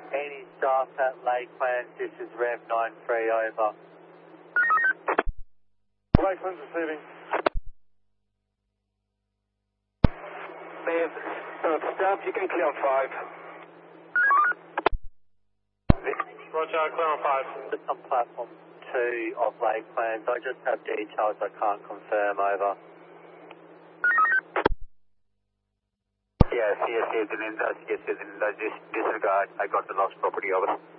Any staff at Lakelands, this is Rev 93, over. Lakelands receiving. Rev, staff, you can clear on 5. Roger, clear on 5. Just on platform 2 of Lakelands, I just have details I can't confirm, over. Yes, disregard. I got the lost property, over.